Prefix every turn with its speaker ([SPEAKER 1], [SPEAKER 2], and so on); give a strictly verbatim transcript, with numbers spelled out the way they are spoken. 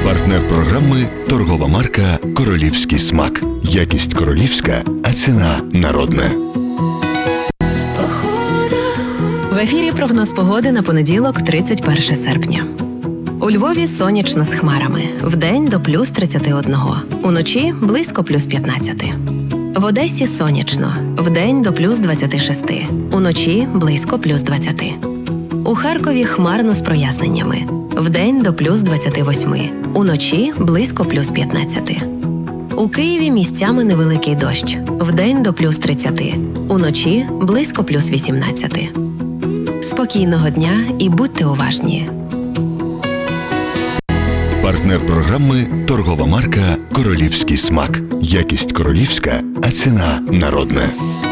[SPEAKER 1] Партнер програми – торгова марка «Королівський смак». Якість королівська, а ціна народна.
[SPEAKER 2] В ефірі прогноз погоди на понеділок, тридцять перше серпня. У Львові сонячно з хмарами. Вдень до плюс тридцять один. Уночі близько плюс п'ятнадцять. В Одесі сонячно. Вдень до плюс двадцять шість. Уночі близько плюс двадцять. У Харкові хмарно з проясненнями. Вдень до плюс двадцять вісім. Уночі близько плюс п'ятнадцять. У Києві місцями невеликий дощ. Вдень до плюс тридцять. Уночі близько плюс вісімнадцять. Спокійного дня і будьте уважні.
[SPEAKER 1] Партнер програми – торгова марка «Королівський смак». Якість королівська, а ціна народна.